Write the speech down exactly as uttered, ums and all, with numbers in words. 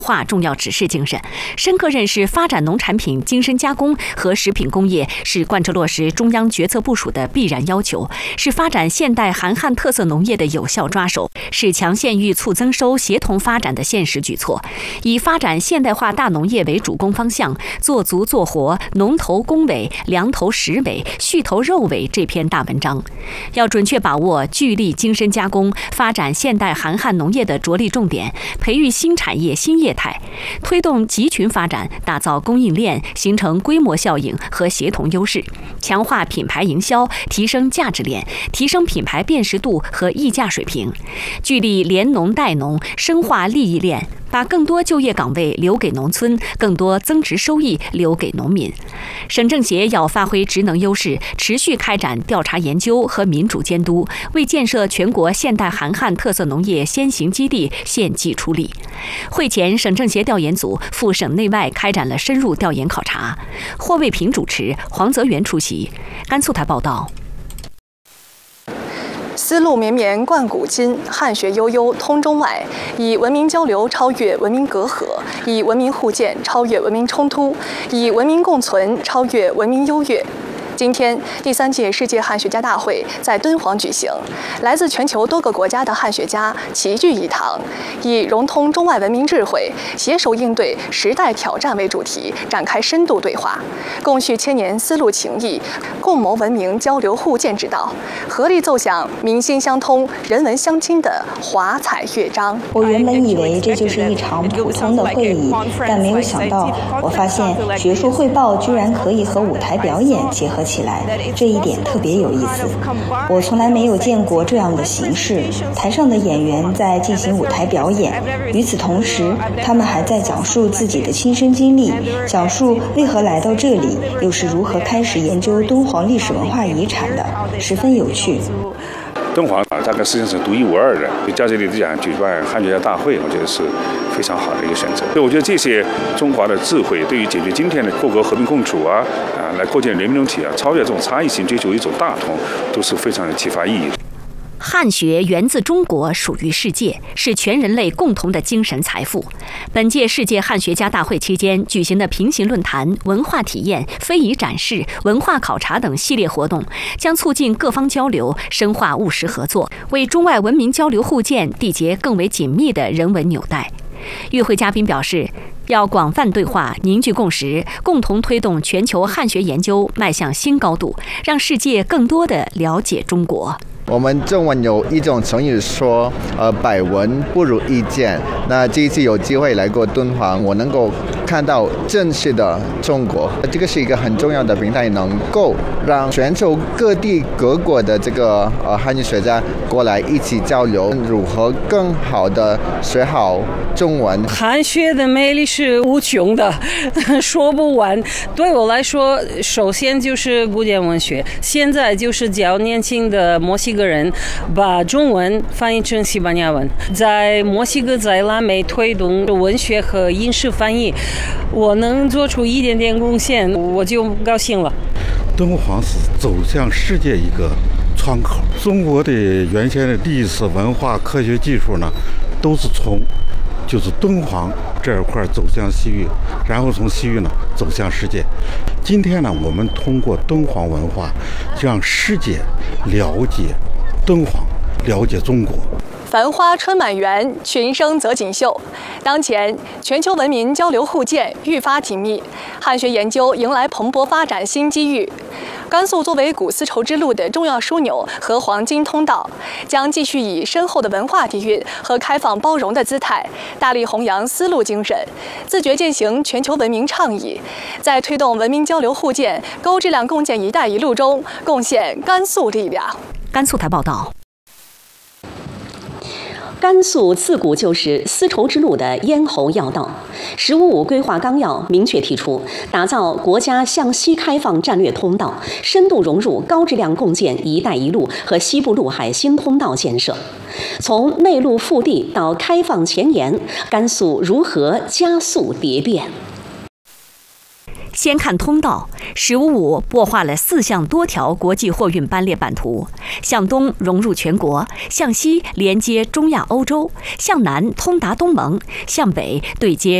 化重要指示精神，深刻认识发展农产品精深加工和食品工业是贯彻落实中央决策部署的必然要求，是发展现代韩汉特色农业的有效抓手，是强县域促增收协同发展的现实举措。以发展现代化大农业为主攻方向，做足做活农头工尾、粮头食尾、畜头肉尾这篇大文章，要准确把握聚力精深加工、发展现代韩汉农业的着力重点，培育新产业新业态，推动集群发展，打造供应链，形成规模效应和协同优势，强化品牌营销，提升价值链，提升品牌辨识度和溢价水平，聚力联农带农，深化利益链，把更多就业岗位留给农村，更多增值收益留给农民。省政协要发挥职能优势，持续开展调查研究和民主监督，为建设全国现代韩汉特色农业先行基地献计出力。会前，省政协调研组赴省内外开展了深入调研考察。霍卫平主持，黄泽元出席。甘肃台报道。 丝路绵绵贯古今，汉学悠悠通中外，以文明交流超越文明隔阂，以文明互鉴超越文明冲突，以文明共存超越文明优越。今天，第三届世界汉学家大会在敦煌举行，来自全球多个国家的汉学家齐聚一堂，以融通中外文明智慧，携手应对时代挑战为主题，展开深度对话，共叙千年丝路情谊，共谋文明交流互鉴之道，合力奏响民心相通、人文相亲的华彩乐章。 我原本以为这就是一场普通的会议，但没有想到，我发现学术汇报居然可以和舞台表演结合起来，这一点特别有意思。我从来没有见过这样的形式，台上的演员在进行舞台表演，与此同时，他们还在讲述自己的亲身经历，讲述为何来到这里，又是如何开始研究敦煌历史文化遗产的，十分有趣。 敦煌啊，大概实际上是独一无二的，在这里讲举办汉学家大会，我觉得是非常好的一个选择。所以我觉得这些中华的智慧，对于解决今天的各国和平共处啊，啊，来构建人民共体啊，超越这种差异性，追求一种大同，都是非常有启发意义的。 汉学源自中国，属于世界，是全人类共同的精神财富。本届世界汉学家大会期间举行的平行论坛、文化体验、非遗展示、文化考察等系列活动，将促进各方交流，深化务实合作，为中外文明交流互鉴缔结更为紧密的人文纽带。与会嘉宾表示，要广泛对话，凝聚共识，共同推动全球汉学研究迈向新高度，让世界更多地了解中国。 我们中文有一种成语说，呃，百闻不如一见。那这一次有机会来过敦煌，我能够看到真实的中国，这个是一个很重要的平台，能够让全球各地各国的这个呃汉语学家过来一起交流，如何更好的学好中文。 汉学的魅力是无穷的，说不完。对我来说，首先就是古典文学，现在就是教年轻的墨西哥人把中文翻译成西班牙文，在墨西哥在拉美推动文学和影视翻译，我能做出一点点贡献，我就高兴了。 敦煌是走向世界一个窗口，中国的原先的历史文化科学技术呢，都是从就是敦煌这一块走向西域，然后从西域呢走向世界。今天呢，我们通过敦煌文化让世界了解敦煌，了解中国。 繁花春满园，群生则锦绣。当前，全球文明交流互鉴愈发紧密，汉学研究迎来蓬勃发展新机遇。甘肃作为古丝绸之路的重要枢纽和黄金通道，将继续以深厚的文化底蕴和开放包容的姿态，大力弘扬丝路精神，自觉践行全球文明倡议，在推动文明交流互鉴、高质量共建“一带一路”中贡献甘肃力量。 甘肃台报道。 甘肃自古就是丝绸之路的咽喉要道，《十五五规划纲要》明确提出，打造国家向西开放战略通道，深度融入高质量共建“一带一路”和西部陆海新通道建设。从内陆腹地到开放前沿，甘肃如何加速蝶变？ 先看通道，十五五擘画了四项多条国际货运班列版图，向东融入全国，向西连接中亚欧洲，向南通达东盟，向北对接